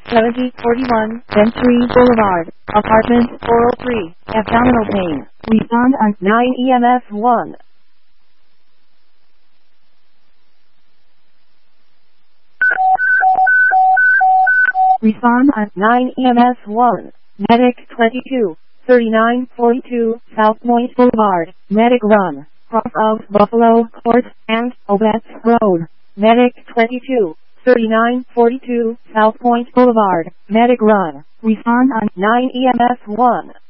7041, Century Boulevard, Apartment 403, abdominal pain. Respond on 9 EMS 1. Respond on 9 EMS 1. Medic 22, 3942, South Point Boulevard, Medic Run, cross of Buffalo Court and Obetz Road. Medic 22, 3942, South Point Boulevard, Medic Run. Respond on 9 EMS 1.